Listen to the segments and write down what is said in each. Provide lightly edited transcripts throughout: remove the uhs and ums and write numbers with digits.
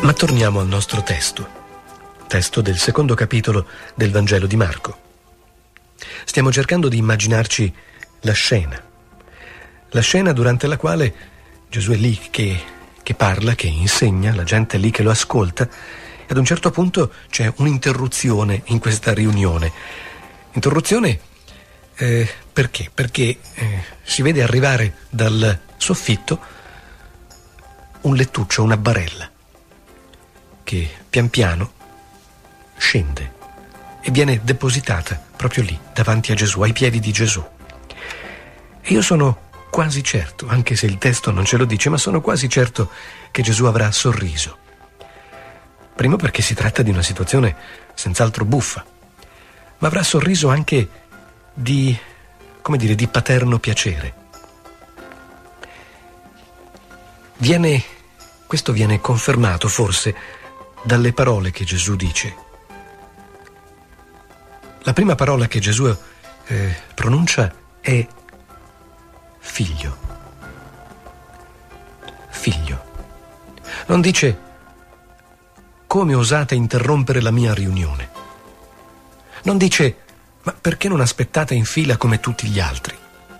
Ma torniamo al nostro testo del secondo capitolo del Vangelo di Marco. Stiamo cercando di immaginarci la scena durante la quale Gesù è lì che parla, che insegna, la gente è lì che lo ascolta, e ad un certo punto c'è un'interruzione in questa riunione. Interruzione perché? Perché si vede arrivare dal soffitto un lettuccio, una barella, che pian piano scende e viene depositata proprio lì, davanti a Gesù, ai piedi di Gesù. E io sono quasi certo, anche se il testo non ce lo dice, ma sono quasi certo che Gesù avrà sorriso. Primo perché si tratta di una situazione senz'altro buffa, ma avrà sorriso anche di paterno piacere. Questo viene confermato forse dalle parole che Gesù dice. La prima parola che Gesù pronuncia è figlio. Figlio. Non dice: come osate interrompere la mia riunione? Non dice: ma perché non aspettate in fila come tutti gli altri?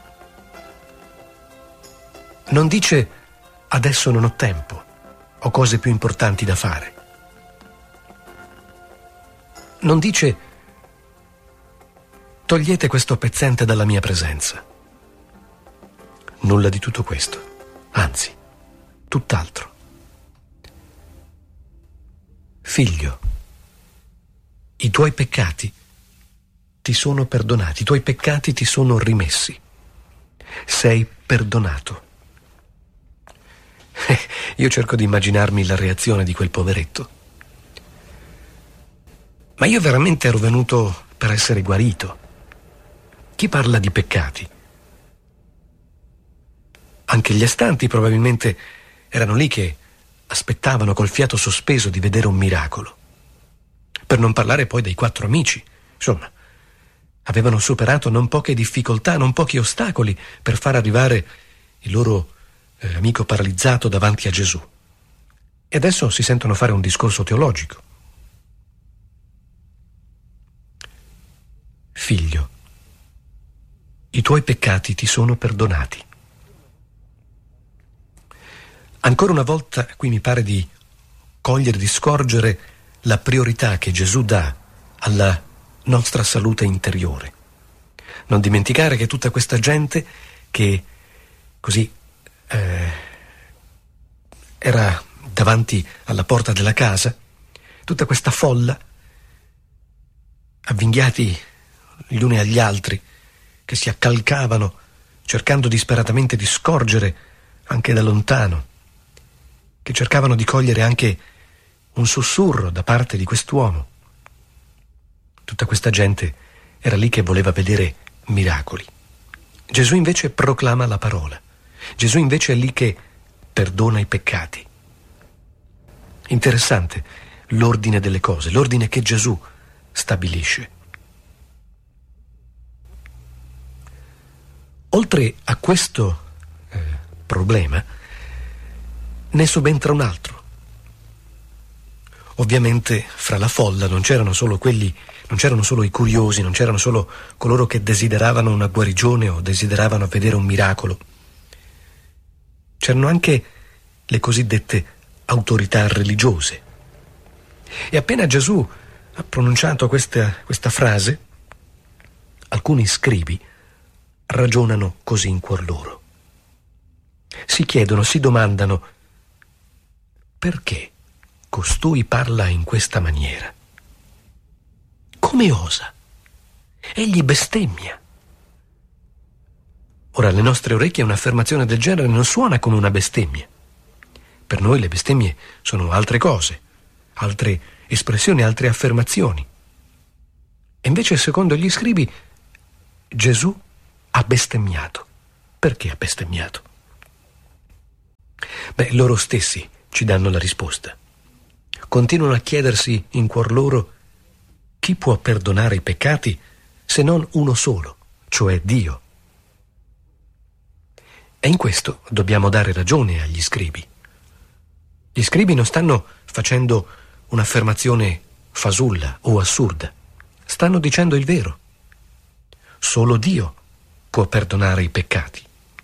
Non dice: adesso non ho tempo, ho cose più importanti da fare. Non dice: togliete questo pezzente dalla mia presenza. Nulla di tutto questo, anzi, tutt'altro. Figlio, i tuoi peccati ti sono perdonati, i tuoi peccati ti sono rimessi. Sei perdonato. Io cerco di immaginarmi la reazione di quel poveretto. Ma io veramente ero venuto per essere guarito. Chi parla di peccati? Anche gli astanti probabilmente erano lì che aspettavano col fiato sospeso di vedere un miracolo. Per non parlare poi dei 4 amici. Insomma, avevano superato non poche difficoltà, non pochi ostacoli per far arrivare il loro amico paralizzato davanti a Gesù. E adesso si sentono fare un discorso teologico. Figlio, i tuoi peccati ti sono perdonati. Ancora una volta qui mi pare di cogliere, di scorgere la priorità che Gesù dà alla nostra salute interiore. Non dimenticare che tutta questa gente che così era davanti alla porta della casa, tutta questa folla, avvinghiati gli uni agli altri, che si accalcavano cercando disperatamente di scorgere anche da lontano, che cercavano di cogliere anche un sussurro da parte di quest'uomo. Tutta questa gente era lì che voleva vedere miracoli. Gesù invece proclama la parola. Gesù invece è lì che perdona i peccati. Interessante l'ordine delle cose, l'ordine che Gesù stabilisce. Oltre a questo problema, ne subentra un altro. Ovviamente fra la folla non c'erano solo i curiosi, non c'erano solo coloro che desideravano una guarigione o desideravano vedere un miracolo. C'erano anche le cosiddette autorità religiose. E appena Gesù ha pronunciato questa frase, alcuni scribi ragionano così in cuor loro. Si chiedono, si domandano: perché costui parla in questa maniera? Come osa? Egli bestemmia. Ora, alle nostre orecchie un'affermazione del genere non suona come una bestemmia. Per noi le bestemmie sono altre cose, altre espressioni, altre affermazioni. E invece, secondo gli scribi, Gesù ha bestemmiato. Perché ha bestemmiato? Loro stessi ci danno la risposta. Continuano a chiedersi in cuor loro: chi può perdonare i peccati se non uno solo, cioè Dio? E in questo dobbiamo dare ragione agli scribi. Gli scribi non stanno facendo un'affermazione fasulla o assurda, stanno dicendo il vero. Solo Dio può perdonare i peccati.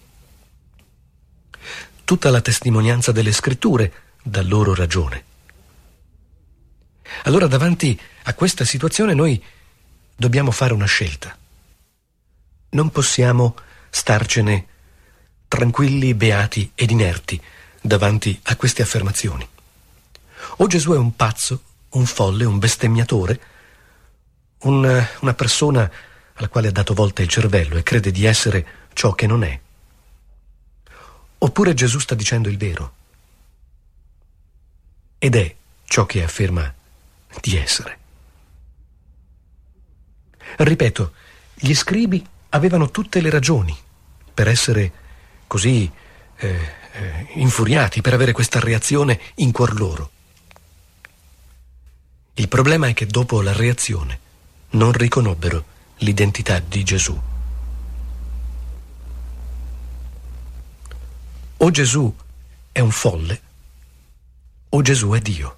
Tutta la testimonianza delle Scritture dà loro ragione. Allora, davanti a questa situazione noi dobbiamo fare una scelta. Non possiamo starcene tranquilli, beati ed inerti davanti a queste affermazioni. O Gesù è un pazzo, un folle, un bestemmiatore, una persona alla quale ha dato volta il cervello e crede di essere ciò che non è. Oppure Gesù sta dicendo il vero ed è ciò che afferma di essere. Ripeto, gli scribi avevano tutte le ragioni per essere così infuriati, per avere questa reazione in cuor loro. Il problema è che dopo la reazione non riconobbero l'identità di Gesù. O Gesù è un folle, o Gesù è Dio.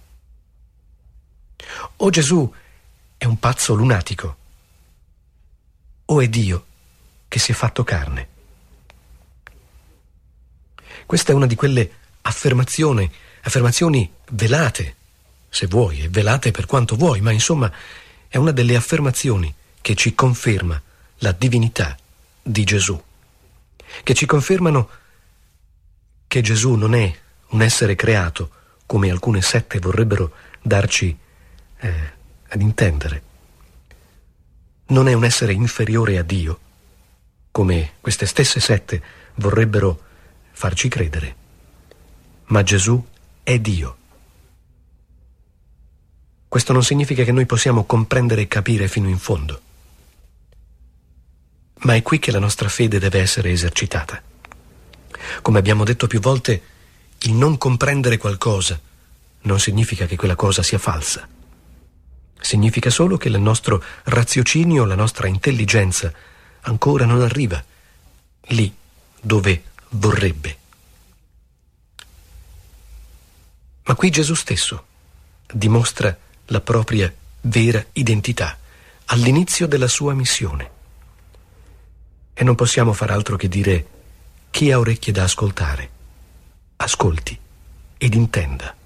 O Gesù è un pazzo lunatico, o è Dio che si è fatto carne. Questa è una di quelle affermazioni velate, se vuoi, e velate per quanto vuoi, ma insomma è una delle affermazioni che ci conferma la divinità di Gesù, che ci confermano che Gesù non è un essere creato, come alcune sette vorrebbero darci ad intendere. Non è un essere inferiore a Dio, come queste stesse sette vorrebbero farci credere, ma Gesù è Dio. Questo non significa che noi possiamo comprendere e capire fino in fondo, ma è qui che la nostra fede deve essere esercitata. Come abbiamo detto più volte, il non comprendere qualcosa non significa che quella cosa sia falsa. Significa solo che il nostro raziocinio, la nostra intelligenza ancora non arriva lì dove vorrebbe. Ma qui Gesù stesso dimostra la propria vera identità all'inizio della sua missione. E non possiamo far altro che dire: chi ha orecchie da ascoltare, ascolti ed intenda.